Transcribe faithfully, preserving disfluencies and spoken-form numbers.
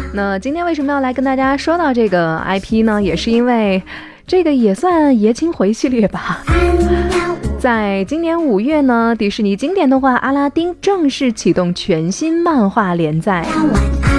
那今天为什么要来跟大家说到这个 I P 呢？也是因为这个也算爷青回系列吧。在今年五月呢，迪士尼经典动画《阿拉丁》正式启动全新漫画连载。